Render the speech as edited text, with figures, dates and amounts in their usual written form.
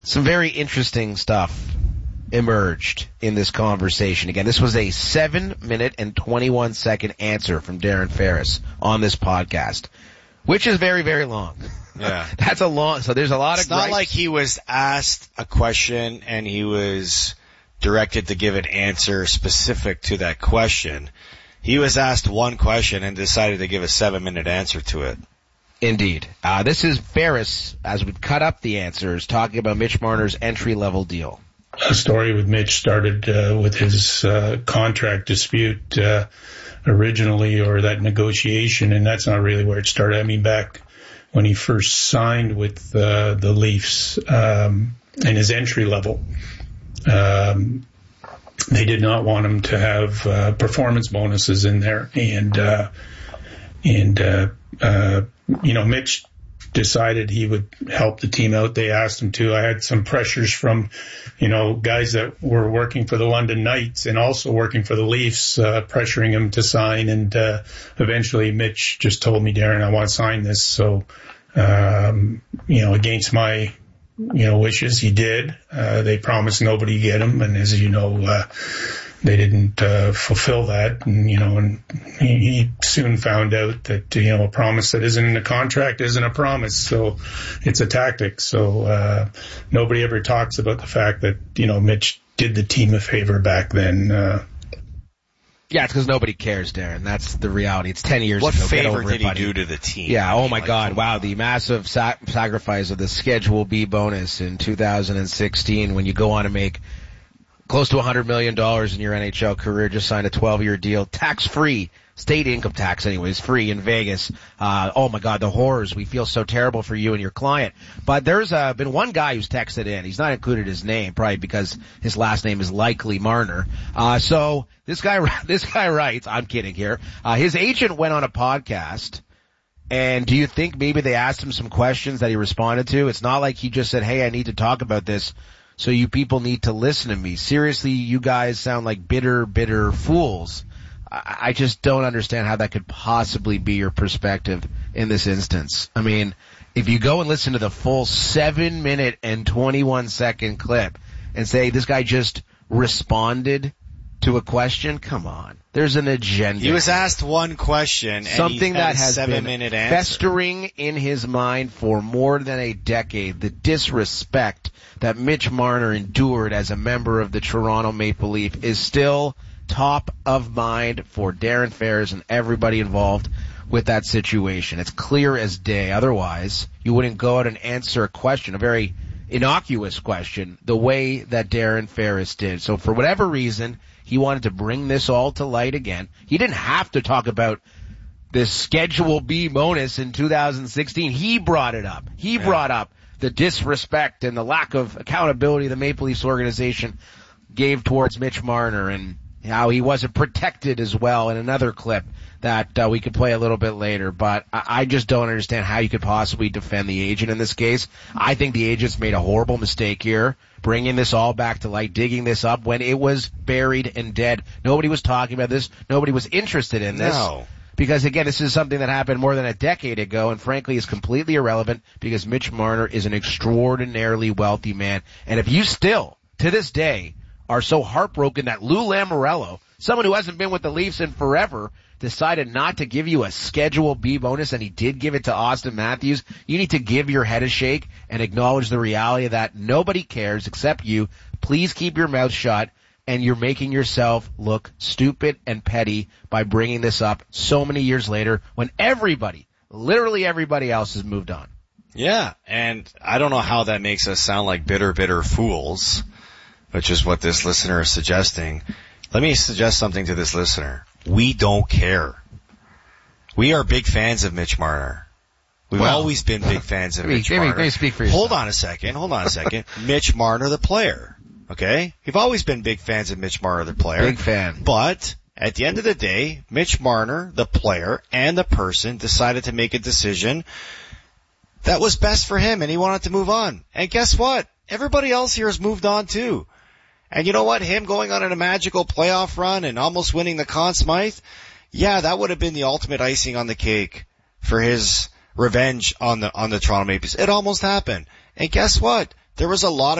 Some very interesting stuff emerged in this conversation. Again, this was a 7-minute and 21-second answer from Darren Ferris on this podcast, which is very, very long. Yeah. That's a long, so there's a lot of It's not like he was asked a question and he was directed to give an answer specific to that question. He was asked one question and decided to give a 7-minute answer to it. Indeed. This is Ferris, as we've cut up the answers, talking about Mitch Marner's entry-level deal. The story with Mitch started with his contract dispute originally, or that negotiation, and that's not really where it started. I mean, back when he first signed with the Leafs and his entry level, they did not want him to have performance bonuses in there, and Mitch decided he would help the team out. They asked him to. I had some pressures from, guys that were working for the London Knights and also working for the Leafs, pressuring him to sign. And eventually Mitch just told me, Darren, I want to sign this. So, against my, wishes, he did. They promised nobody get him. And as you know, they didn't fulfill that, and he soon found out that a promise that isn't in the contract isn't a promise, so it's a tactic. So nobody ever talks about the fact that Mitch did the team a favor back then. Yeah, it's because nobody cares, Darren. That's the reality. It's 10 years ago. What favor did he do to the team? Yeah, oh my God, wow, the massive sacrifice of the Schedule B bonus in 2016 when you go on to make close to $100 million in your NHL career, just signed a 12-year deal, tax-free, state income tax anyways, free in Vegas. Oh my God, the horrors. We feel so terrible for you and your client. But there's been one guy who's texted in. He's not included his name, probably because his last name is likely Marner. So this guy writes, I'm kidding here. His agent went on a podcast, and do you think maybe they asked him some questions that he responded to? It's not like he just said, hey, I need to talk about this, so you people need to listen to me. Seriously, you guys sound like bitter fools. I just don't understand how that could possibly be your perspective in this instance. I mean, if you go and listen to the full 7-minute and 21-second clip and say this guy just responded to a question, come on. There's an agenda. He was asked one question, something that has been answer. Festering in his mind for more than a decade. The disrespect that Mitch Marner endured as a member of the Toronto Maple Leaf is still top of mind for Darren Ferris and everybody involved with that situation. It's clear as day. Otherwise, you wouldn't go out and answer a question, a very innocuous question, the way that Darren Ferris did. So for whatever reason, he wanted to bring this all to light again. He didn't have to talk about this Schedule B bonus in 2016. He brought it up. He brought up the disrespect and the lack of accountability the Maple Leafs organization gave towards Mitch Marner, and how he wasn't protected as well in another clip that we could play a little bit later. But I just don't understand how you could possibly defend the agent in this case. I think the agent's made a horrible mistake here, bringing this all back to light, digging this up when it was buried and dead. Nobody was talking about this. Nobody was interested in this. No. Because, again, this is something that happened more than a decade ago and, frankly, is completely irrelevant because Mitch Marner is an extraordinarily wealthy man. And if you still, to this day, are so heartbroken that Lou Lamoriello, someone who hasn't been with the Leafs in forever, decided not to give you a Schedule B bonus, and he did give it to Austin Matthews, you need to give your head a shake and acknowledge the reality that nobody cares except you. Please keep your mouth shut, and you're making yourself look stupid and petty by bringing this up so many years later when everybody, literally everybody else, has moved on. Yeah, and I don't know how that makes us sound like bitter fools, which is what this listener is suggesting. Let me suggest something to this listener. We don't care. We are big fans of Mitch Marner. We've always been big fans of Mitch Marner. Let me speak for yourself. Hold on a second. Mitch Marner, the player. Okay? We've always been big fans of Mitch Marner, the player. Big fan. But at the end of the day, Mitch Marner, the player, and the person decided to make a decision that was best for him, and he wanted to move on. And guess what? Everybody else here has moved on too. And you know what? Him going on a magical playoff run and almost winning the Conn Smythe, yeah, that would have been the ultimate icing on the cake for his revenge on the Toronto Maple Leafs. It almost happened. And guess what? there was a lot of